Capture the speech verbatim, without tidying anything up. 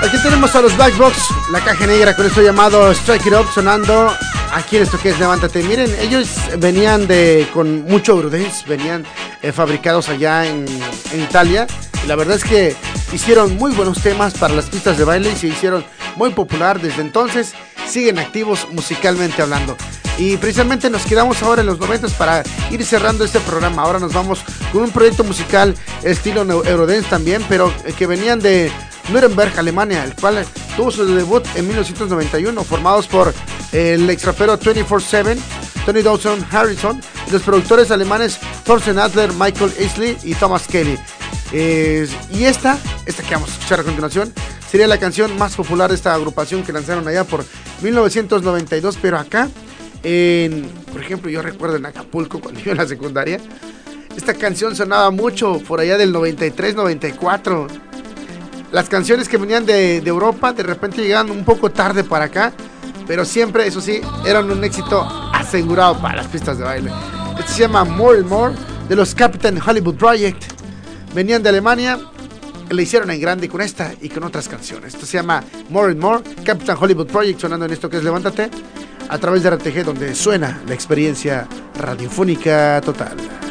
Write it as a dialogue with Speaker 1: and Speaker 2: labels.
Speaker 1: Aquí tenemos a los Black Box, la caja negra con esto llamado Strike It Up sonando aquí en esto que es Levántate. Miren, ellos venían de con mucho Eurodance, venían eh, fabricados allá en, en Italia. Y la verdad es que hicieron muy buenos temas para las pistas de baile y se hicieron muy popular desde entonces. Siguen activos musicalmente hablando. Y precisamente nos quedamos ahora en los noventas para ir cerrando este programa. Ahora nos vamos con un proyecto musical estilo Eurodance también, pero que venían de Nuremberg, Alemania, el cual tuvo su debut en mil novecientos noventa y uno, formados por el ex rapero veinticuatro siete, Tony Dawson Harrison, y los productores alemanes Thorsten Adler, Michael Aisley y Thomas Kelly. Eh, y esta, esta que vamos a escuchar a continuación, sería la canción más popular de esta agrupación que lanzaron allá por mil novecientos noventa y dos, pero acá, en, por ejemplo, yo recuerdo en Acapulco, cuando iba en la secundaria, esta canción sonaba mucho por allá del noventa y tres, noventa y cuatro. Las canciones que venían de, de Europa de repente llegaban un poco tarde para acá, pero siempre, eso sí, eran un éxito asegurado para las pistas de baile. Este se llama More and More, de los Captain Hollywood Project. Venían de Alemania, le hicieron en grande con esta y con otras canciones. Esto se llama More and More, Captain Hollywood Project, sonando en esto que es Levántate, a través de R T G, donde suena la experiencia radiofónica total.